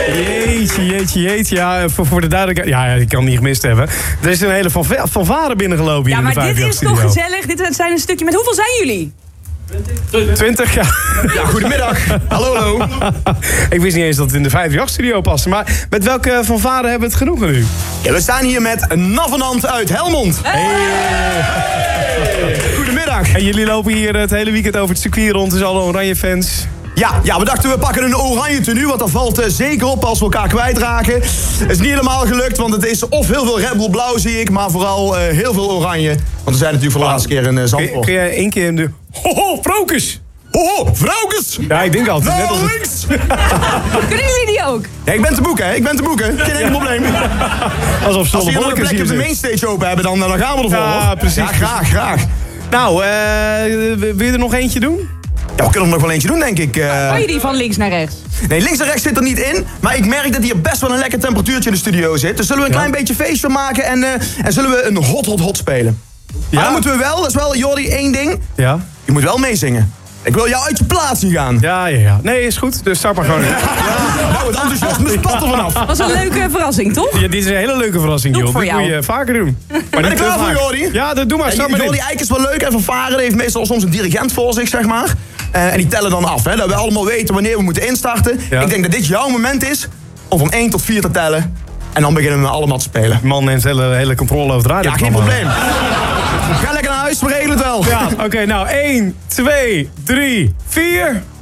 Jeetje. Ja, voor de duidelijkheid. Ja, ik kan het niet gemist hebben. Er is een hele fanfare binnengelopen hier in de 5 Ja, maar dit is toch gezellig? Dit zijn een stukje... Met hoeveel zijn jullie? 20, ja. Ja, goedemiddag. Hallo. Ik wist niet eens dat het in de 5-studio paste. Maar met welke fanfare hebben we het genoegen nu? Ja, we staan hier met Navenant uit Helmond. Goedemiddag. En jullie lopen hier het hele weekend over het circuit rond. Dus alle oranje fans. Ja, we dachten we pakken een oranje tenue, want dat valt zeker op als we elkaar kwijtraken. Het is niet helemaal gelukt, want het is of heel veel Red Bull blauw zie ik, maar vooral heel veel oranje. Want we zijn natuurlijk voor de laatste keer in Zandvoort. Kun jij één keer in de... Ho, Vrokus! Ho, Vroukes! Ja, ik denk altijd. Net als links! Kunnen jullie die ook? Ja, ik ben te boeken. Geen enkel probleem. Alsof ze Als we hier nog een plekje op de mainstage open hebben, dan gaan we ervoor. Ja, precies. Ja, graag. Nou, wil je er nog eentje doen? Ja, we kunnen er nog wel eentje doen, denk ik. Kan je die van links naar rechts? Nee, links en rechts zit er niet in. Maar ik merk dat hier best wel een lekker temperatuurtje in de studio zit. Dus zullen we een klein beetje feestje maken en zullen we een hot spelen? Ja. Maar dan moeten we wel, dat is wel, Jordi, één ding. Ja. Je moet wel meezingen. Ik wil jou uit je plaats zien gaan. Ja. Nee, is goed. Dus start maar gewoon. Nou, het enthousiasme spat er vanaf. Dat was een leuke verrassing, toch? Ja, dit is een hele leuke verrassing, joh. voor Dat jou. moet je vaker doen. Maar Ben je klaar voor, Jordi? Ja, dat doe maar. Start maar Jordi in. Eijk is wel leuk en fanfare. Die heeft meestal soms een dirigent voor zich, zeg maar. En die tellen dan af, hè. Dat we allemaal weten wanneer we moeten instarten. Ja. Ik denk dat dit jouw moment is om van 1 tot 4 te tellen. En dan beginnen we allemaal te spelen. De man neemt hele controle over het radio. Ja, geen probleem. Ga lekker naar huis, we regelen het wel. Ja, oké, nou 1, 2, 3, 4.